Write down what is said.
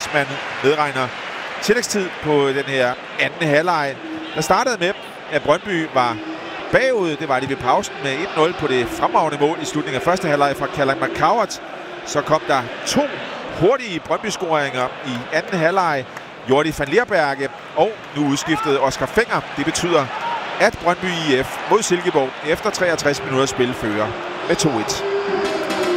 hvis man medregner tillægstid på den her anden halvleg. Der startede med, at Brøndby var bagud. Det var de ved pausen med 1-0 på det fremragende mål i slutningen af første halvleg fra Callum McCowart. Så kom der 2 hurtige Brøndby-scoringer i anden halvleg. Jordi van Leerberge og nu udskiftet Oscar Fenger. Det betyder, at Brøndby IF mod Silkeborg efter 63 minutter spil fører med 2-1.